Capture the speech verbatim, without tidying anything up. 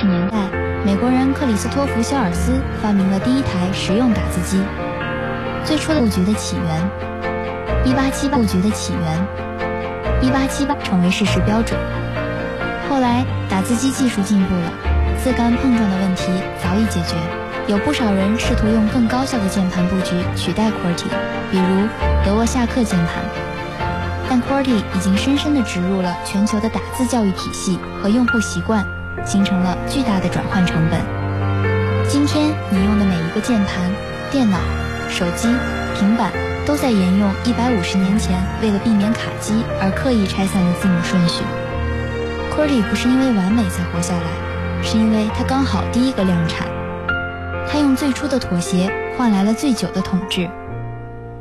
十年代，美国人克里斯托弗·肖尔斯发明了第一台实用打字机。最初的布局的起源，一八七八布局的起源，一八七八成为事实标准。后来打字机技术进步了，字杆碰撞的问题早已解决，有不少人试图用更高效的键盘布局取代 QWERTY， 比如德沃夏克键盘。但 QWERTY 已经深深地植入了全球的打字教育体系和用户习惯，形成了巨大的转换成本。今天你用的每一个键盘、电脑、手机、平板都在沿用一百五十年前为了避免卡机而刻意拆散的字母顺序。QWERTY 不是因为完美才活下来，是因为它刚好第一个量产。它用最初的妥协换来了最久的统治。